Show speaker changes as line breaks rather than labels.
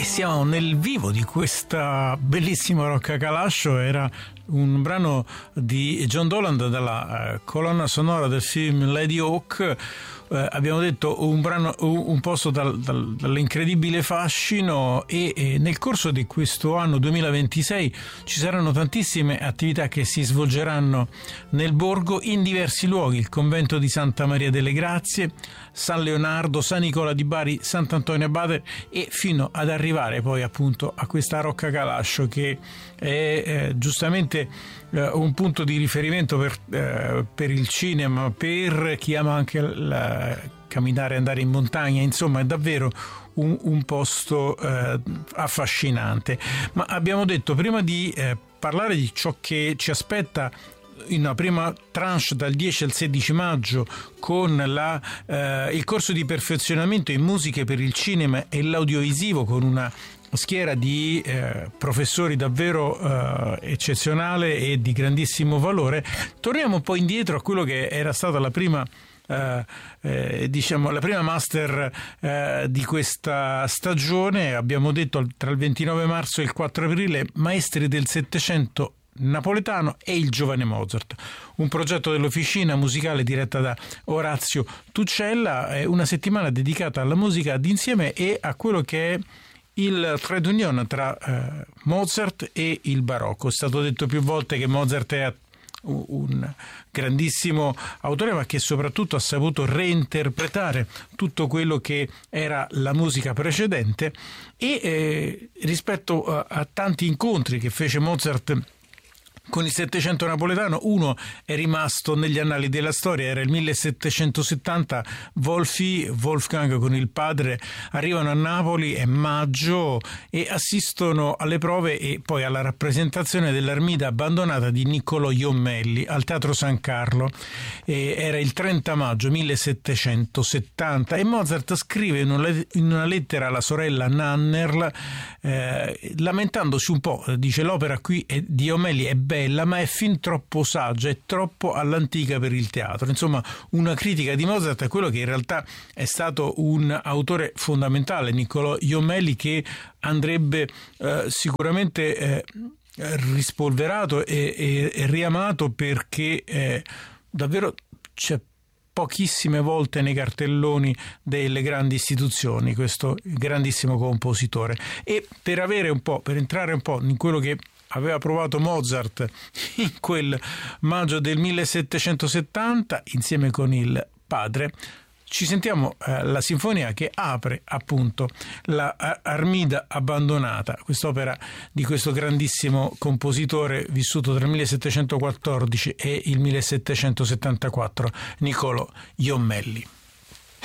E siamo nel vivo di questa bellissima Roccacalascio. Era un brano di John Dolan dalla colonna sonora del film Lady Hawk. Abbiamo detto un brano, un posto dall'incredibile fascino, e nel corso di questo anno 2026 ci saranno tantissime attività che si svolgeranno nel borgo in diversi luoghi: il convento di Santa Maria delle Grazie, San Leonardo, San Nicola di Bari, Sant'Antonio Abate, e fino ad arrivare poi appunto a questa Roccacalascio, che è giustamente un punto di riferimento per il cinema, per chi ama anche camminare, andare in montagna. Insomma, è davvero un posto affascinante. Ma abbiamo detto, prima di parlare di ciò che ci aspetta in una prima tranche dal 10 al 16 maggio con il corso di perfezionamento in musiche per il cinema e l'audiovisivo, con una schiera di professori davvero eccezionale e di grandissimo valore, torniamo un po' indietro a quello che era stata la prima la prima master di questa stagione. Abbiamo detto, tra il 29 marzo e il 4 aprile, Maestri del Settecento napoletano e il giovane Mozart, un progetto dell'Officina Musicale diretta da Orazio Tuccella. È una settimana dedicata alla musica d'insieme e a quello che è il trade union tra Mozart e il barocco. È stato detto più volte che Mozart è un grandissimo autore, ma che soprattutto ha saputo reinterpretare tutto quello che era la musica precedente, e rispetto a tanti incontri che fece Mozart con il Settecento napoletano, uno è rimasto negli annali della storia. Era il 1770, Wolfgang con il padre arrivano a Napoli, è maggio, e assistono alle prove e poi alla rappresentazione dell'Armida abbandonata di Niccolò Jommelli al Teatro San Carlo. Era il 30 maggio 1770 e Mozart scrive in una lettera alla sorella Nannerl, lamentandosi un po', dice: l'opera qui di Jommelli è bella, ma è fin troppo saggia, è troppo all'antica per il teatro. Insomma, una critica di Mozart a quello che in realtà è stato un autore fondamentale, Niccolò Jommelli, che andrebbe sicuramente rispolverato e riamato, perché davvero c'è pochissime volte nei cartelloni delle grandi istituzioni questo grandissimo compositore. E per entrare un po' in quello che aveva provato Mozart in quel maggio del 1770 insieme con il padre, ci sentiamo la sinfonia che apre appunto la Armida abbandonata, quest'opera di questo grandissimo compositore vissuto tra il 1714 e il 1774, Niccolò Jommelli.